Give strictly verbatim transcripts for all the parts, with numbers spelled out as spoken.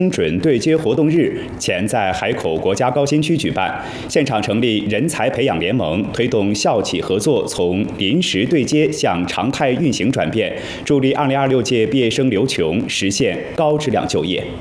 精准对接活动日前在海口国家高新区举办，现场成立人才培养联盟，推动校企合作从临时对接向常态运行转变，助力二零二六届毕业生刘琼实现高质量就业。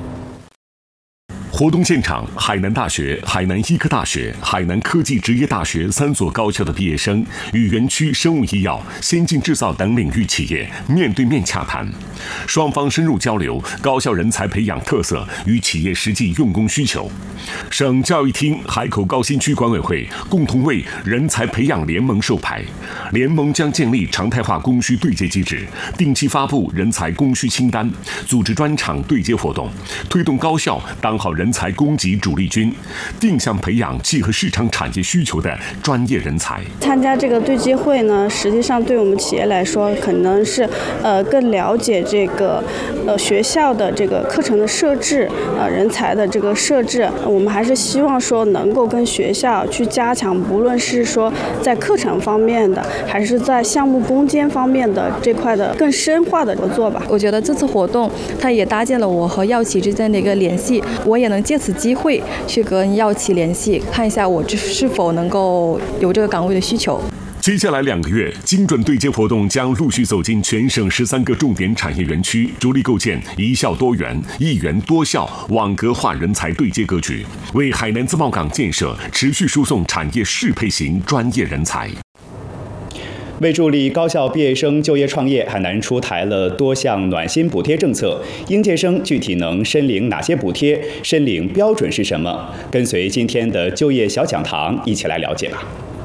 活动现场，海南大学、海南医科大学、海南科技职业大学三所高校的毕业生与园区生物医药、先进制造等领域企业面对面洽谈，双方深入交流高校人才培养特色与企业实际用工需求。省教育厅、海口高新区管委会共同为人才培养联盟授牌，联盟将建立常态化供需对接机制，定期发布人才供需清单，组织专场对接活动，推动高校当好人才供给主力军，定向培养契合市场产业需求的专业人才。 参加这个对接会呢，实际上对我们企业来说，可能是呃更了解这个呃学校的这个课程的设置，呃人才的这个设置。我们还是希望说能够跟学校去加强，不论是说在课程方面的，还是在项目攻坚方面的这块的更深化的合作吧。 我觉得这次活动它也搭建了我和药企之间的一个联系，我也能借此机会去跟药企联系，看一下我是否能够有这个岗位的需求。 接下来两个月，精准对接活动将陆续走进全省十三个重点产业园区，着力构建一校多园、一园多校网格化人才对接格局，为海南自贸港建设持续输送产业适配型专业人才。 为助力高校毕业生就业创业，海南出台了多项暖心补贴政策。应届生具体能申领哪些补贴？申领标准是什么？跟随今天的就业小讲堂，一起来了解吧。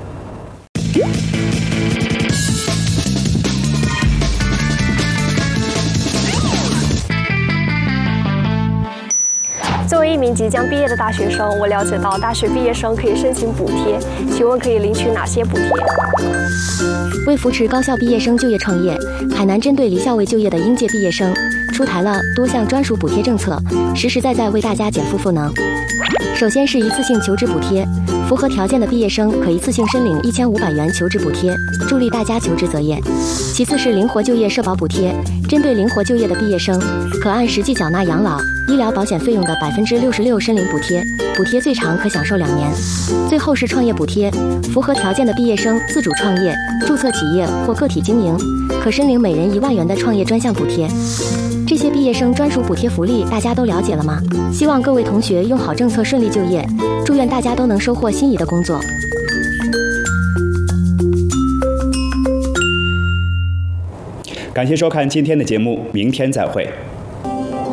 作为一名即将毕业的大学生，我了解到大学毕业生可以申请补贴，请问可以领取哪些补贴？ 为扶持高校毕业生就业创业，海南针对离校未就业的应届毕业生，出台了多项专属补贴政策，实实在在为大家减负赋能。首先是一次性求职补贴，符合条件的毕业生可一次性申领一千五百元求职补贴，助力大家求职择业。其次是灵活就业社保补贴，针对灵活就业的毕业生，可按实际缴纳养老、医疗保险费用的百分之六十六申领补贴，补贴最长可享受两年。最后是创业补贴，符合条件的毕业生自主创业、注册企业或个体经营，可申领每人一万元的创业专项补贴。这些毕业生专属补贴福利大家都了解了吗？希望各位同学用好政策顺利就业，祝愿大家都能收获心仪的工作。 感谢收看今天的节目，明天再会。